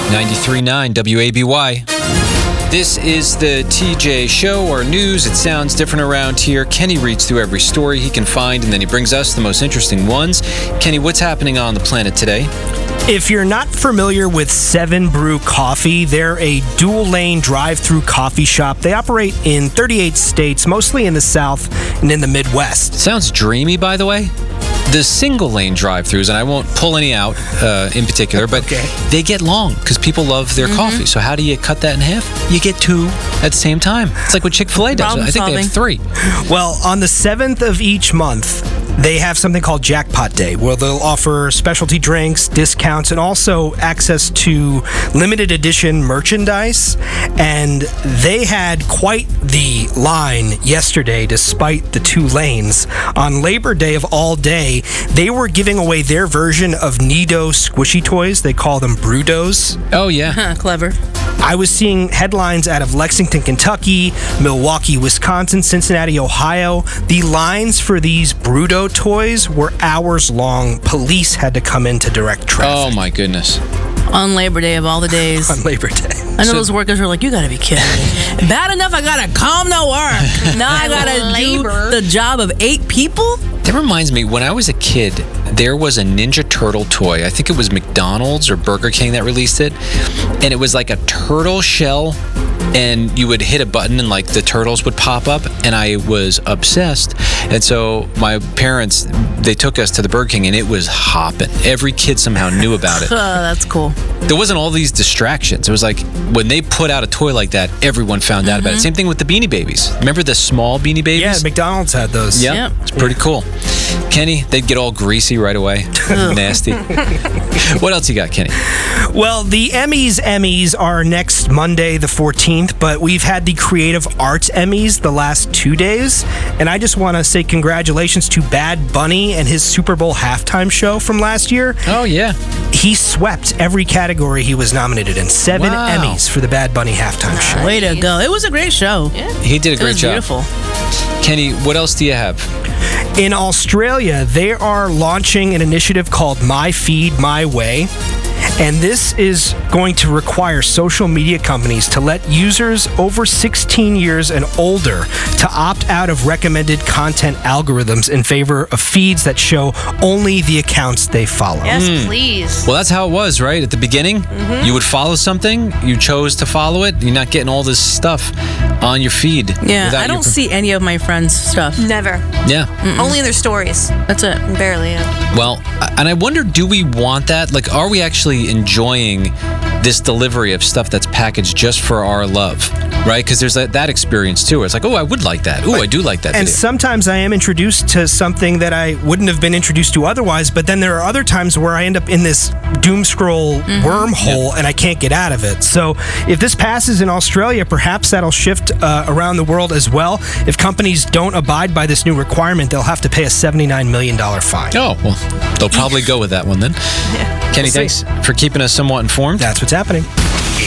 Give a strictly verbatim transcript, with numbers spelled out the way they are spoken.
ninety-three point nine W A B Y. This is the T J Show, or news. It sounds different around here. Kenny reads through every story he can find, and then he brings us the most interesting ones. Kenny, what's happening on the planet today? If you're not familiar with Seven Brew Coffee, they're a dual-lane drive-through coffee shop. They operate in thirty-eight states, mostly in the South and in the Midwest. Sounds dreamy, by the way. The single-lane drive-thrus, and I won't pull any out uh, in particular, but okay. They get long because people love their mm-hmm. coffee. So how do you cut that in half? You get two at the same time. It's like what Chick-fil-A does. Problem I think solving. they have three. Well, on the seventh of each month, they have something called Jackpot Day, where they'll offer specialty drinks, discounts, and also access to limited edition merchandise. And they had quite the line yesterday, despite the two lanes. On Labor Day of all day, they were giving away their version of Nido squishy toys. They call them Brewdos. Oh, yeah. Huh, clever. I was seeing headlines out of Lexington, Kentucky, Milwaukee, Wisconsin, Cincinnati, Ohio. The lines for these Brudo toys were hours long. Police had to come in to direct traffic. Oh, my goodness. On Labor Day of all the days. On Labor Day. I know So- those workers were like, you gotta be kidding me. Bad enough I gotta come to work. Now I gotta Labor. do the job of eight people? That reminds me, when I was a kid, there was a Ninja Turtle toy. I think it was McDonald's or Burger King that released it. And it was like a turtle shell, and you would hit a button and like the turtles would pop up, and I was obsessed. And so my parents, they took us to the Burger King, and it was hopping. Every kid somehow knew about it. Uh, that's cool. There wasn't all these distractions. It was like when they put out a toy like that, everyone found out about it. Same thing with the Beanie Babies. Remember the small Beanie Babies? Yeah, McDonald's had those. Yeah, Yep. it's pretty cool. Kenny, they'd get all greasy right away. Nasty. What else you got, Kenny? Well, the Emmys Emmys are next Monday, the fourteenth, but we've had the Creative Arts Emmys the last two days, and I just want to say congratulations to Bad Bunny and his Super Bowl halftime show from last year. Oh, yeah. He swept every category he was nominated in. Seven Wow. Emmys for the Bad Bunny halftime show. Way to go. It was a great show. Yeah. He did a It great was job. beautiful. Kenny, what else do you have? In Australia, they are launching an initiative called My Feed, My Way. And this is going to require social media companies to let users over sixteen years and older to opt out of recommended content algorithms in favor of feeds that show only the accounts they follow. Yes, please. Well, that's how it was, right? At the beginning, you would follow something, you chose to follow it, you're not getting all this stuff on your feed. Yeah, without I don't your- see any of my friends' stuff. Never. Yeah. Only their stories. That's it. Barely. Yeah. Well, and I wonder, do we want that? Like, are we actually enjoying this delivery of stuff that's packaged just for our love, right? Because there's that, that experience too. Where it's like, oh, I would like that. Oh, I do like that And video. sometimes I am introduced to something that I wouldn't have been introduced to otherwise, but then there are other times where I end up in this doom scroll wormhole and I can't get out of it. So if this passes in Australia, perhaps that'll shift uh, around the world as well. If companies don't abide by this new requirement, they'll have to pay a seventy-nine million dollars fine. Oh, well, they'll probably go with that one then. Kenny, We'll see. thanks for keeping us somewhat informed. That's what's happening.